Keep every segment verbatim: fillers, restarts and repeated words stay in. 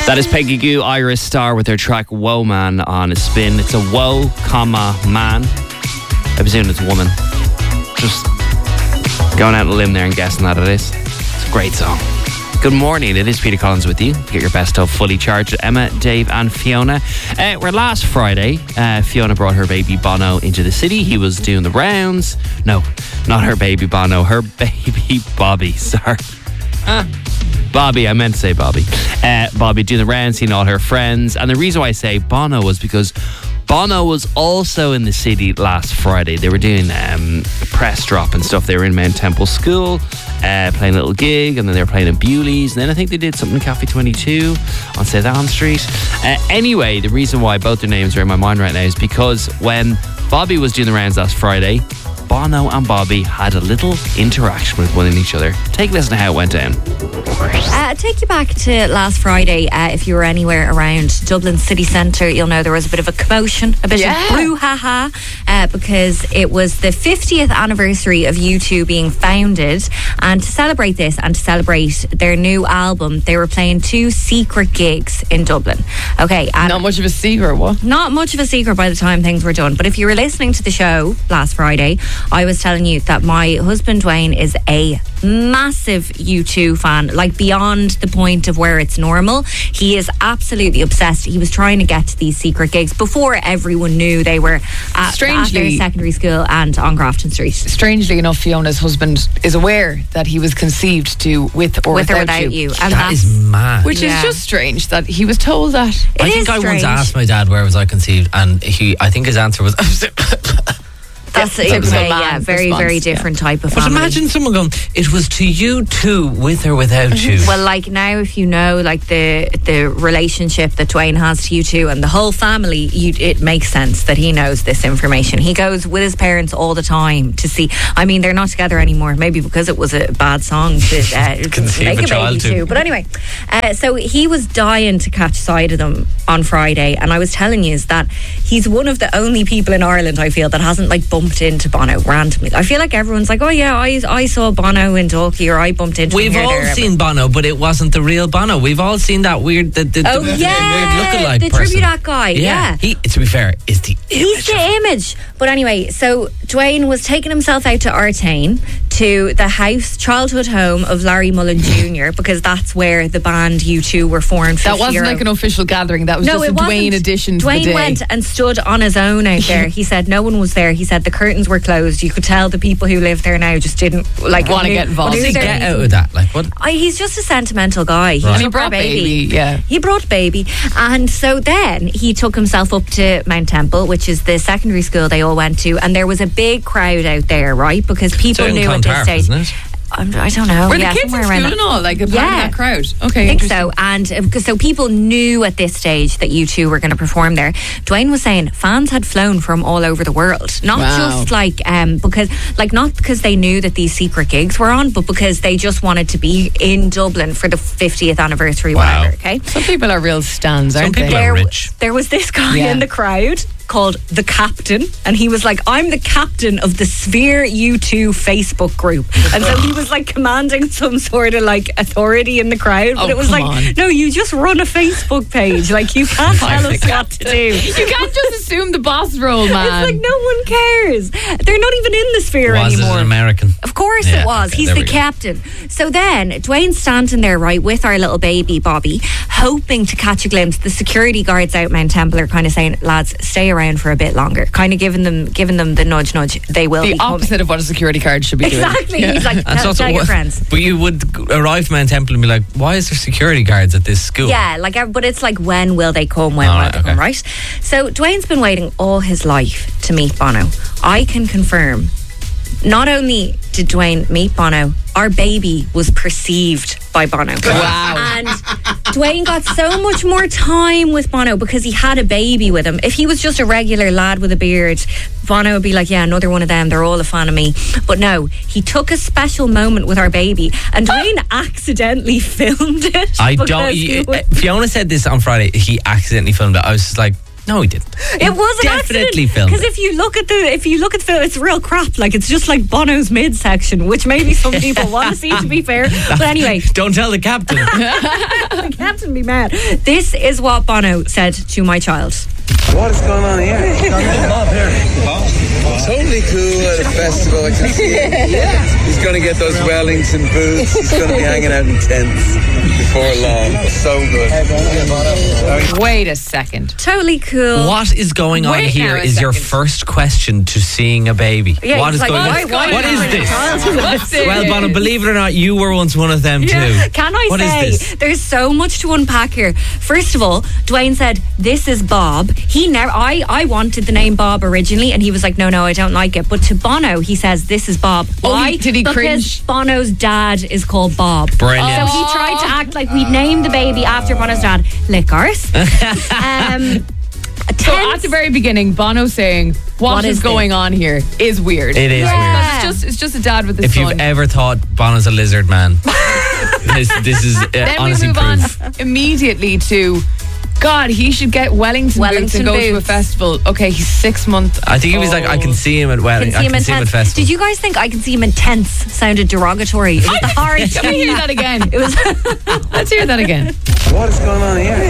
That is Peggy Goo, Iris Star with their track Woe Man on a spin. It's a woe, comma, man. I presume it's a woman. Just going out on a limb there and guessing that it is. It's a great song. Good morning, it is Peter Collins with you. Get your best of fully charged with Emma, Dave and Fiona. Uh, where last Friday, uh, Fiona brought her baby Bono into the city. He was doing the rounds. No, not her baby Bono, her baby Bobby, sorry. Ah. Bobby, I meant to say Bobby. Uh, Bobby doing the rounds, seeing all her friends. And the reason why I say Bono was because Bono was also in the city last Friday. They were doing um, a press drop and stuff. They were in Mount Temple School, uh, playing a little gig, and then they were playing in Bewley's. And then I think they did something in Cafe twenty-two on South Ann Street. Uh, anyway, the reason why both their names are in my mind right now is because when Bobby was doing the rounds last Friday, Bono and Bobby had a little interaction with one and each other. Take a listen to how it went down. Uh, take you back to last Friday. Uh, if you were anywhere around Dublin city centre, you'll know there was a bit of a commotion, a bit yeah. of brouhaha, uh, because it was the fiftieth anniversary of U two being founded. And to celebrate this and to celebrate their new album, they were playing two secret gigs in Dublin. Okay, and not much of a secret, what? Not much of a secret by the time things were done. But if you were listening to the show last Friday, I was telling you that my husband Dwayne is a massive U two fan, like beyond the point of where it's normal. He is absolutely obsessed. He was trying to get to these secret gigs before everyone knew they were at, Strangely, at their secondary school and on Grafton Street. Strangely enough, Fiona's husband is aware that he was conceived to with or with without, or without you. you. And that is mad. Which yeah. is just strange that he was told that. It I think I strange. once asked my dad where was I conceived, and he, I think his answer was... That's Yeah, a, typical yeah, man very, response, very yeah. different type of But family. imagine someone going, it was to you too, with or without you. Well, like now, if you know, like the the relationship that Dwayne has to you two and the whole family, you, it makes sense that he knows this information. He goes with his parents all the time to see. I mean, they're not together anymore, maybe because it was a bad song to uh, Conceive make a a child baby to. to. But anyway, uh, so he was dying to catch sight of them on Friday, and I was telling you is that he's one of the only people in Ireland I feel that hasn't like bumped into Bono randomly. I feel like everyone's like, oh yeah, I I saw Bono in Dalkey, or I bumped into We've him here, all there. seen Bono, but it wasn't the real Bono. We've all seen that weird, the, the, Oh the, yeah, the weird lookalike the person. tribute act guy. Yeah, He, to be fair, is the he's image. the image. But anyway, so Dwayne was taking himself out to Artane, to the house, childhood home of Larry Mullen Junior, because that's where the band U two were formed. That wasn't like an official gathering. That was no, just a it wasn't. Dwayne addition to Dwayne the day. went and stood on his own out there. He said no one was there. He said the curtains were closed. You could tell the people who live there now just didn't like Wanna knew- get involved. knew What does he their get out reason. of that? Like, what? I, he's just a sentimental guy. He, Right. And he took our brought baby, yeah. He brought baby. And so then he took himself up to Mount Temple, which is the secondary school they all went to, and there was a big crowd out there, right? Because people It's out in knew at this Clontarf, stage. isn't it? Um, I don't know. Were yeah, the kids in somewhere school around that. and all, like a part Yeah. of that crowd? Okay, I think interesting. so, and uh, because so people knew at this stage that U two were going to perform there. Dwayne was saying fans had flown from all over the world, not Wow. just like um because like not because they knew that these secret gigs were on, but because they just wanted to be in Dublin for the fiftieth anniversary. Wow. Whatever. Okay, Some people are real stands, Some aren't people they? are there, rich. there was this guy Yeah. in the crowd called the Captain, and he was like, I'm the captain of the Sphere U two Facebook group. And so he was like commanding some sort of like authority in the crowd, but Oh, it was come like, on. no, you just run a Facebook page, like you can't tell us what to do. You can't just assume the boss role, man. It's like no one cares. They're not even in the Sphere Was it anymore. an American? Of course Yeah, it was. okay, He's there the we go. captain. So then Dwayne's standing there, right, with our little baby Bobby, hoping to catch a glimpse. The security guards out Mount Temple are kind of saying, lads, stay around for a bit longer. Kind of giving them giving them the nudge nudge. They will the be coming. opposite of what a security card should be Exactly. doing. He's like, And tell, so- tell your what- friends. But you would g- arrive to Mount Temple and be like, why is there security guards at this school? Yeah, like, uh, but it's like, when will they come? When All will right, they come? okay. Right. So Dwayne's been waiting all his life to meet Bono. I can confirm. Not only did Dwayne meet Bono, our baby was perceived by Bono. Wow. And Dwayne got so much more time with Bono because he had a baby with him. If he was just a regular lad with a beard, Bono would be like, yeah, another one of them, they're all a fan of me. But no, he took a special moment with our baby, and Dwayne accidentally filmed it. I because don't. he You, was- Fiona said this on Friday. He accidentally filmed it. I was just like, no, he didn't. It was an definitely accident. filmed Because it. if you look at the if you look at the film, it's real crap. Like, it's just like Bono's midsection, which maybe some people want to see, to be fair. But anyway, Don't tell the captain. the dancing me mad. This is what Bono said to my child. What is going on here? Totally cool at a festival. I can see him. He's going to get those Wellington boots. He's going to be hanging out in tents before long. So good. Wait a second. Totally cool. What is going on Wait here now a is your second. first question to seeing a baby. Yeah, what he's is like, going why- on? why- What why- is why- this? What's this? Well, Bono, believe it or not, you were once one of them too. Can I What say, is this? there's so much to unpack here. First of all, Dwayne said, this is Bob. He never, I, I wanted the name Bob originally, and he was like, no, no, I don't like it. But to Bono, he says, this is Bob. Oh, Why? he- did he because cringe? Bono's dad is called Bob. Brilliant. So he tried to act like we'd named the baby after Bono's dad. Lickers. um, So at the very beginning, Bono saying, what, What is, is going on here is weird. It is Yeah. weird. It's just, it's just a dad with his If son. you've ever thought Bono's a lizard man, this, this is uh, then we honestly move proof. on immediately to, God, he should get Wellington, boots Wellington and go to a boots. festival. Okay, he's six months. I think he was like, I can see him at wedding. Can see I him can see him at intense. festival. Did you guys think I can see him intense sounded derogatory? It was the hard Can we hear that again? It was Let's hear that again. What is going on here?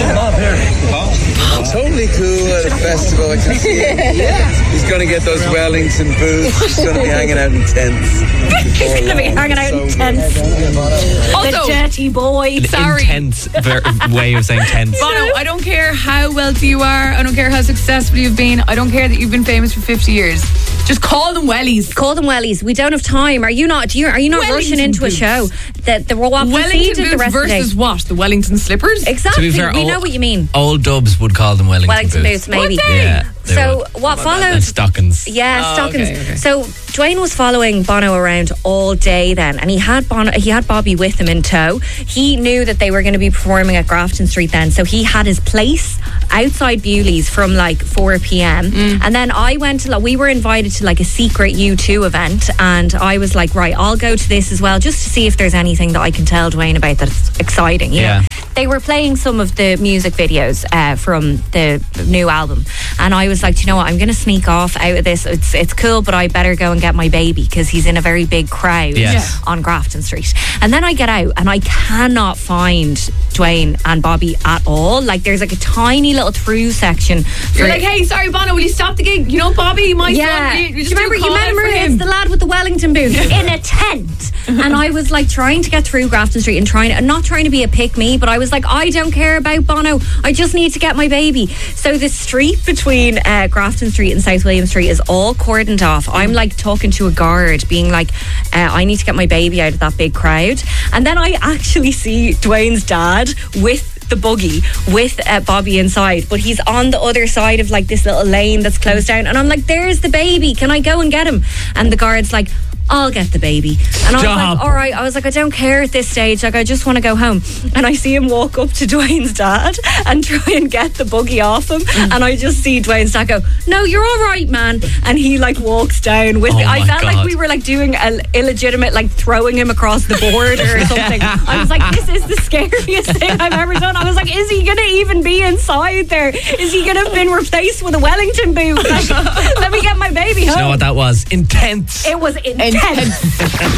Totally cool at a festival. I can see him. He's going to get those Wellington boots. He's going to be hanging out in tents. He's going to be hanging out in tents. The Also, dirty boy. sorry. Intense ver- way of saying tense. Bono, I don't care how wealthy you are. I don't care how successful you've been. I don't care that you've been famous for fifty years. Just call them wellies. Call them wellies. We don't have time. Are you not? Do you, are you not Wellington rushing into boots. a show that the what Wellington preceded the boots rest of the day? versus what? The Wellington slippers? Exactly. To be fair, we old- know what you mean. Old dubs would call them Wellington, Wellington boots, maybe. Would they? Yeah. they So would. what followed? And stockings. Yeah, Oh, stockings. okay, okay. So Dwayne was following Bono around all day then, and he had Bono, he had Bobby with him in tow. He knew that they were going to be performing at Grafton Street then, so he had his place outside Bewley's from like four p.m. Mm. And then I went to, like, we were invited to like a secret U two event, and I was like, right, I'll go to this as well, just to see if there's anything that I can tell Dwayne about that's exciting. You Yeah. know? They were playing some of the music videos uh, from the new album, and I was like, do you know what, I'm going to sneak off out of this. It's it's cool, but I better go and get my baby because he's in a very big crowd Yes. on Grafton Street. And then I get out and I cannot find Dwayne and Bobby at all. Like, there's like a tiny little through section. for- You're like, hey, sorry, Bono, will you stop the gig? You know, Bobby, my yeah. son. Do You, you just do a remember you call met out him for earlier? him. It's the lad with the Wellington boots in a tent. And I was like trying to get through Grafton Street and trying, and not trying to be a pick me, but I was like, I don't care about Bono. I just need to get my baby. So the street between uh, Grafton Street and South William Street is all cordoned off. I'm like talking to a guard, being like, uh, I need to get my baby out of that big crowd. And then I actually see Dwayne's dad with the buggy with uh, Bobby inside, but he's on the other side of like this little lane that's closed down, and I'm like, there's the baby, can I go and get him? And the guard's like, I'll get the baby. And I was Stop. like, all right. I was like, I don't care at this stage. Like, I just want to go home. And I see him walk up to Dwayne's dad and try and get the buggy off him. And I just see Dwayne's dad go, no, you're all right, man. And he like walks down with Oh me. I my felt like God. we were like doing an illegitimate, like throwing him across the board or something. I was like, this is the scariest thing I've ever done. I was like, is he going to even be inside there? Is he going to have been replaced with a Wellington boot? Like, let me get my baby home. You know what that was? Intense. It was intense.